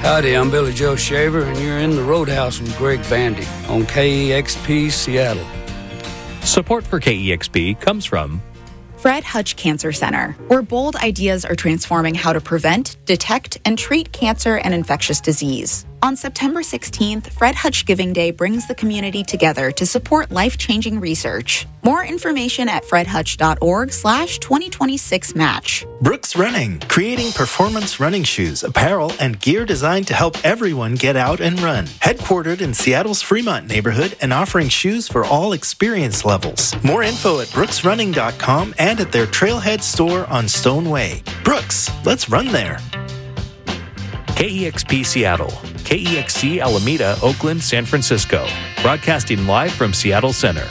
Howdy, I'm Billy Joe Shaver, and you're in the Roadhouse with Greg Vandy on KEXP Seattle. Support for KEXP comes from Fred Hutch Cancer Center, where bold ideas are transforming how to prevent, detect, and treat cancer and infectious disease. On September 16th, Fred Hutch Giving Day brings the community together to support life-changing research. More information at fredhutch.org/2026match. Brooks Running, creating performance running shoes, apparel, and gear designed to help everyone get out and run. Headquartered in Seattle's Fremont neighborhood and offering shoes for all experience levels. More info at brooksrunning.com and at their Trailhead store on Stone Way. Brooks, let's run there. KEXP Seattle, KEXC Alameda, Oakland, San Francisco. Broadcasting live from Seattle Center.